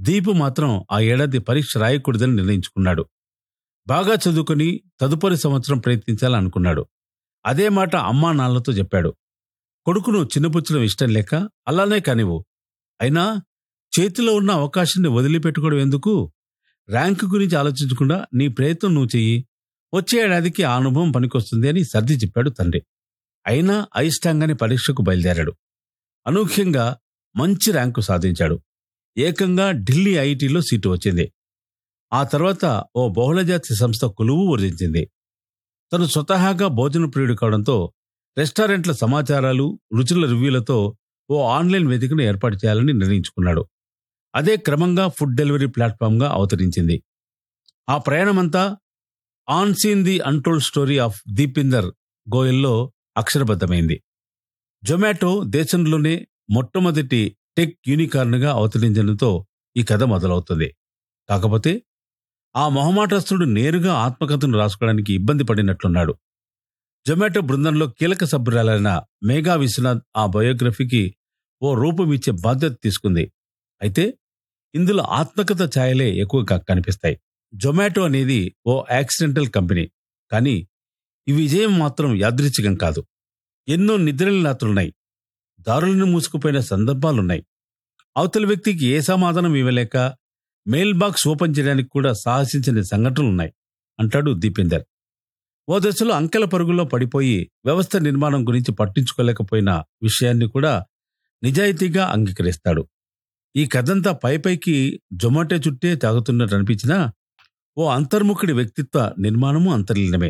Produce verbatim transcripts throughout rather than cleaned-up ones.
దీపు మాత్రం ఆ ఏడాది పరీక్ష రాయకూడదని నిర్ణయించుకున్నాడు. బాగా చదువుకొని తదుపరి సంవత్సరం ప్రయత్నించాలనుకున్నాడు. అదే మాట అమ్మా నాన్నలతో చెప్పాడు. కొడుకును చిన్నపుచ్చడం ఇష్టం లేక అలానే కానివ్వు, అయినా చేతిలో ఉన్న అవకాశాన్ని వదిలిపెట్టుకోవడం ఎందుకు? ర్యాంకు గురించి ఆలోచించకుండా నీ ప్రయత్నం నువ్వు చెయ్యి, వచ్చే ఏడాదికి ఆ అనుభవం పనికొస్తుంది అని సర్ది చెప్పాడు తండ్రి. అయినా అయిష్టంగానే పరీక్షకు బయలుదేరాడు. అనూహ్యంగా మంచి ర్యాంకు సాధించాడు. ఏకంగా ఢిల్లీ ఐఐటీలో సీటు వచ్చింది. ఆ తర్వాత ఓ బహుళజాతి సంస్థ కొలువు వర్జించింది. తను స్వతహాగా భోజన ప్రియుడు కావడంతో రెస్టారెంట్ల సమాచారాలు, రుచుల రివ్యూలతో ఓ ఆన్లైన్ వేదికను ఏర్పాటు చేయాలని నిర్ణయించుకున్నాడు. అదే క్రమంగా ఫుడ్ డెలివరీ ప్లాట్ఫామ్గా అవతరించింది. ఆ ప్రయాణమంతా on scene the untold story of Deepinder గోయల్లో అక్షరబద్ధమైంది. Zomato దేశంలోనే మొట్టమొదటి టెక్ యూనికార్న్గా అవతరించడంతో ఈ కథ మొదలవుతుంది. కాకపోతే ఆ మొహమాటస్తుడు నేరుగా ఆత్మకథను రాసుకోవడానికి ఇబ్బంది పడినట్లున్నాడు. జొమాటో బృందంలో కీలక సభ్యురాలైన మేఘా విశ్వనాథ్ ఆ బయోగ్రఫీకి ఓ రూపం ఇచ్చే బాధ్యత తీసుకుంది. అయితే ఇందులో ఆత్మకథ ఛాయలే ఎక్కువగా కనిపిస్తాయి. జొమాటో అనేది ఓ యాక్సిడెంటల్ కంపెనీ, కానీ ఈ విజయం మాత్రం యాదృచ్ఛికం కాదు. ఎన్నో నిద్రల రాత్రులున్నాయి, దారులను మూసుకుపోయిన సందర్భాలున్నాయి. అవతలి వ్యక్తికి ఏ సమాధానం ఇవ్వలేక మెయిల్ బాక్స్ ఓపెన్ చేయడానికి కూడా సాహసించని సంఘటనలున్నాయి అంటాడు దీపిందర్. ఓ దశలో అంకెల పరుగుల్లో పడిపోయి వ్యవస్థ నిర్మాణం గురించి పట్టించుకోలేకపోయిన విషయాన్ని కూడా నిజాయితీగా అంగీకరిస్తాడు. ఈ కథంతా పైపైకి జొమాటో చుట్టే తాగుతున్నట్టు అనిపించినా ఓ అంతర్ముఖుడి వ్యక్తిత్వ నిర్మాణము అంతర్లీనమే.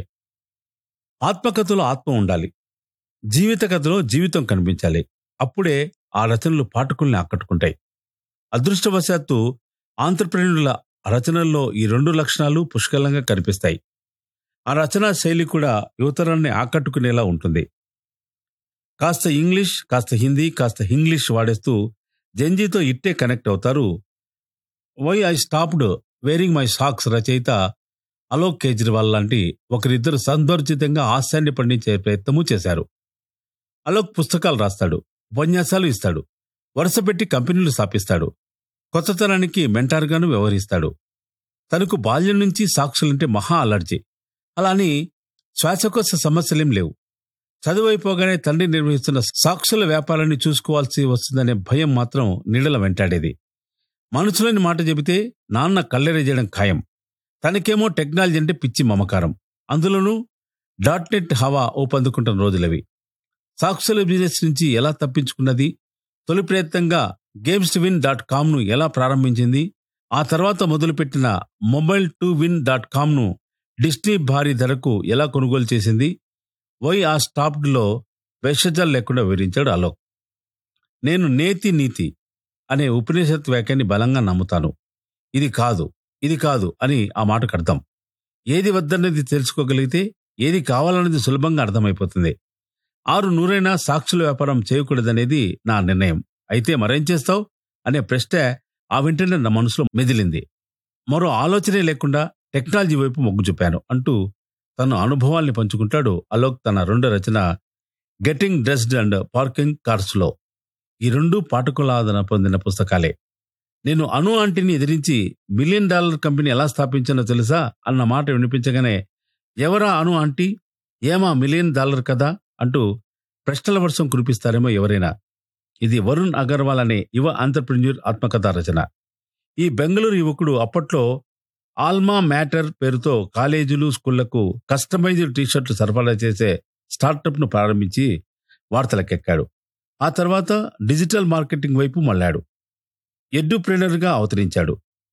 ఆత్మకథలో ఆత్మ ఉండాలి, జీవిత కథలో జీవితం కనిపించాలి. అప్పుడే ఆ రచనలు పాఠకుల్ని ఆకట్టుకుంటాయి. అదృష్టవశాత్తు ఆంత్రప్రెన్యూర్ల రచనల్లో ఈ రెండు లక్షణాలు పుష్కలంగా కనిపిస్తాయి. ఆ రచనా శైలి కూడా యువతరాన్ని ఆకట్టుకునేలా ఉంటుంది. కాస్త ఇంగ్లీష్, కాస్త హిందీ, కాస్త ఇంగ్లీష్ వాడేస్తూ జంజీతో ఇట్టే కనెక్ట్ అవుతారు. Why I stopped wearing my socks రచయిత అలోక్ కేజ్రీవాల్ లాంటి ఒకరిద్దరు సందర్జితంగా హాస్యాన్ని పండించే ప్రయత్నము చేశారు. అలోక్ పుస్తకాలు రాస్తాడు, ఉపన్యాసాలు ఇస్తాడు, వరుసపెట్టి కంపెనీలు స్థాపిస్తాడు, కొత్తతనానికి మెంటార్గాను వ్యవహరిస్తాడు. తనకు బాల్యం నుంచి సాక్షులంటే మహా అలర్జీ. అలాని శ్వాసకోశ సమస్యలేం లేవు. చదువైపోగానే తండ్రి నిర్వహిస్తున్న సాక్షుల వ్యాపారాన్ని చూసుకోవాల్సి వస్తుందనే భయం మాత్రం నీడల వెంటాడేది. మనుషులని మాట చెబితే నాన్న కళ్ళెరేయడం ఖాయం. తనకేమో టెక్నాలజీ అంటే పిచ్చి మమకారం. అందులోనూ డాట్ నెట్ హవా ఊపందుకుంటున్న రోజులవి. సాక్షుల బిజినెస్ నుంచి ఎలా తప్పించుకున్నది, తొలి ప్రయత్నంగా గేమ్స్ విన్ డాట్ కామ్ను ఎలా ప్రారంభించింది, ఆ తర్వాత మొదలుపెట్టిన mobile to win dot కామ్ను Disney భారీ ధరకు ఎలా కొనుగోలు చేసింది, వై ఆ స్టాప్డ్లో వెషజాలు లేకుండా వివరించాడు అలోక్. నేను నేతి నీతి అనే ఉపనిషత్ వ్యాఖ్యాన్ని బలంగా నమ్ముతాను. ఇది కాదు, ఇది కాదు అని ఆ మాటకు అర్థం. ఏది వద్దన్నది తెలుసుకోగలిగితే ఏది కావాలన్నది సులభంగా అర్థమైపోతుంది. ఆరు నూరైనా సాక్షుల వ్యాపారం చేయకూడదనేది నా నిర్ణయం. అయితే మరేం చేస్తావు అనే ప్రశ్న ఆ వెంటనే నా మనసులో మెదిలింది. మరో ఆలోచనే లేకుండా టెక్నాలజీ వైపు మొగ్గు చూపాను అంటూ తన అనుభవాల్ని పంచుకుంటాడు అలోక్ తన రెండో రచన గెటింగ్ డ్రెస్డ్ అండ్ పార్కింగ్ కార్స్లో. ఈ రెండు పాఠకుల ఆదరణ పొందిన పుస్తకాలే. నేను అను ఆంటీని ఎదిరించి మిలియన్ డాలర్ కంపెనీ ఎలా స్థాపించానో తెలుసా అన్న మాట వినిపించగానే ఎవరా అను ఆంటీ, ఏమా మిలియన్ డాలర్ కదా అంటూ ప్రశ్నల వర్షం కురిపిస్తారేమో ఎవరైనా. ఇది వరుణ్ అగర్వాల్ అనే యువ ఆంటర్ప్రెన్యూర్ ఆత్మకథా రచన. ఈ బెంగళూరు యువకుడు అప్పట్లో ఆల్మా మ్యాటర్ పేరుతో కాలేజీలు, స్కూళ్లకు కస్టమైజ్డ్ టీషర్ట్లు సరఫరా చేసే స్టార్టప్ ను ప్రారంభించి వార్తలకెక్కాడు. ఆ తర్వాత డిజిటల్ మార్కెటింగ్ వైపు మళ్ళాడు. ఎడ్యుప్రెనర్ గా అవతరించాడు.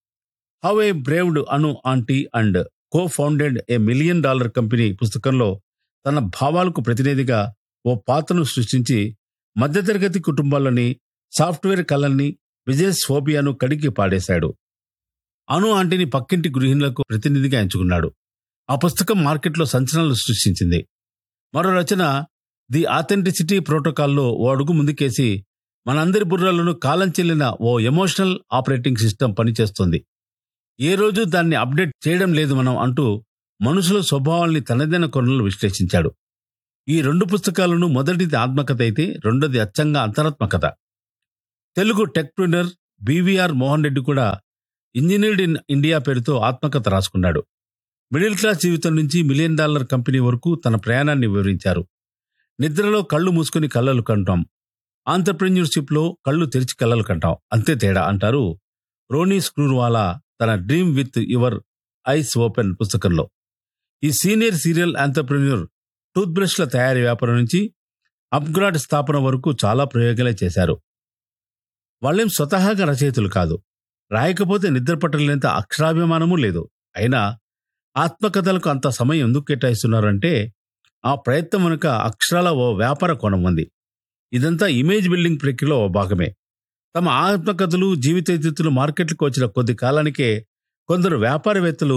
How A బ్రేవ్డ్ Anu aunty and co founded A million dollar company పుస్తకంలో తన భావాలకు ప్రతినిధిగా ఓ పాత్రను సృష్టించి మధ్యతరగతి కుటుంబాల్లోని సాఫ్ట్వేర్ కళల్ని, బిజినెస్ ఫోబియాను కడిగి పాడేశాడు. అను ఆంటీని పక్కింటి గృహిణులకు ప్రతినిధిగా ఎంచుకున్నాడు. ఆ పుస్తకం మార్కెట్లో సంచలనాలు సృష్టించింది. మరో రచన ది ఆథెంటిసిటీ ప్రోటోకాల్లో ఓ అడుగు ముందుకేసి మనందరి బుర్రలను కాలం చెల్లిన ఓ ఎమోషనల్ ఆపరేటింగ్ సిస్టమ్ పనిచేస్తుంది. ఏ రోజు దాన్ని అప్డేట్ చేయడం లేదు మనం అంటూ మనుషుల స్వభావాల్ని తనదైన కొనలు విశ్లేషించాడు. ఈ రెండు పుస్తకాలను మొదటిది ఆత్మకథ అయితే రెండోది అచ్చంగా అంతరాత్మకథ. తెలుగు టెక్ప్రెన్యూర్ బివిఆర్ మోహన్ రెడ్డి కూడా ఇంజనీర్డ్ ఇన్ ఇండియా పేరుతో ఆత్మకథ రాసుకున్నాడు. మిడిల్ క్లాస్ జీవితం నుంచి మిలియన్ డాలర్ కంపెనీ వరకు తన ప్రయాణాన్ని వివరించారు. నిద్రలో కళ్ళు మూసుకుని కళ్ళలు కంటాం, ఆంటర్ప్రెన్యూర్షిప్లో కళ్ళు తెరిచి కళ్ళలు కంటాం, అంతే తేడా అంటారు రోనీ స్క్రూవాలా తన dream with your eyes open పుస్తకంలో. ఈ సీనియర్ సీరియల్ ఆంటర్ప్రెన్యూర్ టూత్ బ్రష్ల తయారీ వ్యాపారం నుంచి అప్గ్రాడ్ స్థాపన వరకు చాలా ప్రయోగాలే చేశారు. వాళ్ళేం స్వతహాగా రచయితలు కాదు, రాయకపోతే నిద్ర పట్టలేనంత అక్షరాభిమానమూ లేదు. అయినా ఆత్మకథలకు అంత సమయం ఎందుకు కేటాయిస్తున్నారంటే ఆ ప్రయత్నం వెనుక అక్షరాల ఓ వ్యాపార కోణం ఉంది. ఇదంతా ఇమేజ్ బిల్డింగ్ ప్రక్రియలో ఓ భాగమే. తమ ఆత్మకథలు జీవితేతులు మార్కెట్లకు వచ్చిన కొద్ది కాలానికే కొందరు వ్యాపారవేత్తలు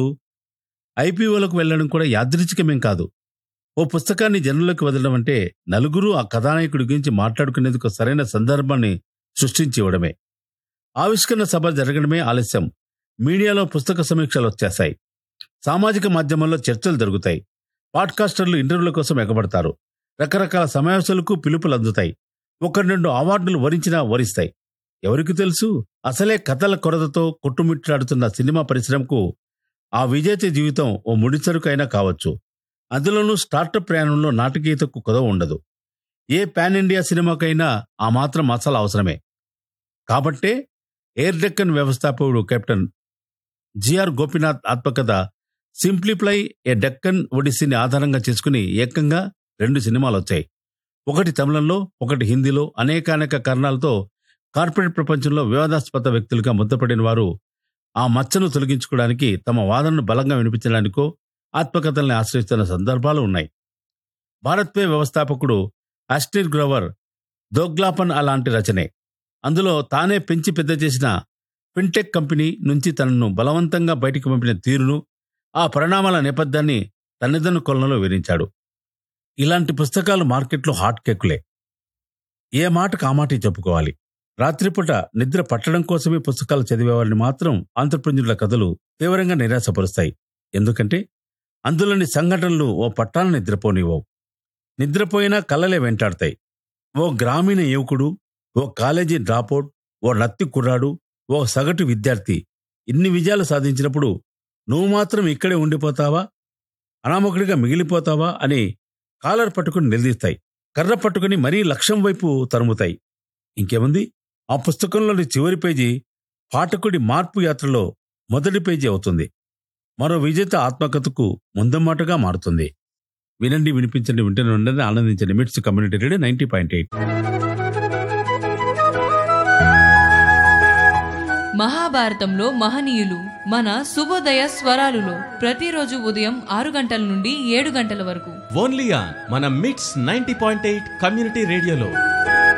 ఐపీఓలకు వెళ్లడం కూడా యాదృచ్ఛికమేం కాదు. ఓ పుస్తకాన్ని జనులకు వదలడం అంటే నలుగురు ఆ కథానాయకుడి గురించి మాట్లాడుకునేందుకు సరైన సందర్భాన్ని సృష్టించి ఇవ్వడమే. ఆవిష్కరణ సభ జరగడమే ఆలస్యం. మీడియాలో పుస్తక సమీక్షలు వచ్చేస్తాయి, సామాజిక మాధ్యమాల్లో చర్చలు జరుగుతాయి, పాడ్కాస్టర్లు ఇంటర్వ్యూల కోసం ఎగబడతారు, రకరకాల సమావేశాలకు పిలుపులు అందుతాయి, ఒకటి రెండు అవార్డులు వరించినా వరిస్తాయి. ఎవరికి తెలుసు, అసలే కథల కొరతతో కొట్టుమిట్టాడుతున్న సినిమా పరిశ్రమకు ఆ విజేత జీవితం ఓ ముడిసరుకైనా కావచ్చు. అందులోనూ స్టార్టప్ ప్రయాణంలో నాటకీయతకు కొదవ ఉండదు. ఏ పాన్ ఇండియా సినిమాకైనా ఆ మాత్రం మసాలా అవసరమే. కాబట్టే ఎయిర్ డెక్కన్ వ్యవస్థాపకుడు కెప్టెన్ జిఆర్ గోపీనాథ్ ఆత్మకథ సింప్లిఫై ఏ డెక్కన్ ఒడిస్సీని ఆధారంగా చేసుకుని ఏకంగా రెండు సినిమాలు వచ్చాయి. ఒకటి తమిళంలో, ఒకటి హిందీలో. అనేకానేక కారణాలతో కార్పొరేట్ ప్రపంచంలో వివాదాస్పద వ్యక్తులుగా ముద్దపడిన వారు ఆ మచ్చను తొలగించుకోవడానికి, తమ వాదనను బలంగా వినిపించడానికో ఆత్మకథల్ని ఆశ్రయిస్తున్న సందర్భాలు ఉన్నాయి. భారత్ పే వ్యవస్థాపకుడు అస్టిర్ గ్రోవర్ దోగ్లాపన్ అలాంటి రచనే. అందులో తానే పెంచి పెద్ద చేసిన ఫిన్టెక్ కంపెనీ నుంచి తనను బలవంతంగా బయటికి పంపిన తీరును, ఆ పరిణామాల నేపథ్యాన్ని తన్నిదను కొలనలో వివరించాడు. ఇలాంటి పుస్తకాలు మార్కెట్లో హాట్ కేకులే. ఏ మాటకు ఆ మాట చెప్పుకోవాలి. రాత్రిపూట నిద్ర పట్టడం కోసమే పుస్తకాలు చదివేవారిని మాత్రం ఆంటర్ప్రెన్యూర్ల కథలు తీవ్రంగా నిరాశపరుస్తాయి. ఎందుకంటే అందులోని సంఘటనలు ఓ పట్టాలను నిద్రపోనివ్వవు. నిద్రపోయినా కళ్ళలే వెంటాడతాయి. ఓ గ్రామీణ యువకుడు, ఓ కాలేజీ డ్రాపౌట్, ఓ నత్తి కుర్రాడు, ఓ సగటు విద్యార్థి ఇన్ని విజయాలు సాధించినప్పుడు నువ్వు మాత్రం ఇక్కడే ఉండిపోతావా, అనామకుడిగా మిగిలిపోతావా అని కాలర్ పట్టుకుని నిలదీస్తాయి. కర్ర పట్టుకుని మరీ లక్ష్యం వైపు తరుముతాయి. ఇంకేముంది, ఆ పుస్తకంలోని చివరి పేజీ పాఠకుడి మార్పు యాత్రలో మొదటి పేజీ అవుతుంది. మరో విజేత ఆత్మకథకు ముందమ్మాటగా మారుతుంది. వినండి, వినిపించండి, వింటూనే ఉండండి, ఆనందించండి. మిట్స్ community radio ninety point eight. మహాభారతంలో మహనీయులు మన శుభోదయ స్వరాలులో ప్రతిరోజు ఉదయం ఆరు గంటల నుండి ఏడు గంటల వరకు ఓన్లీ ఆన్ మన మిట్స్ నైంటీ పాయింట్ ఎయిట్ కమ్యూనిటీ రేడియోలో.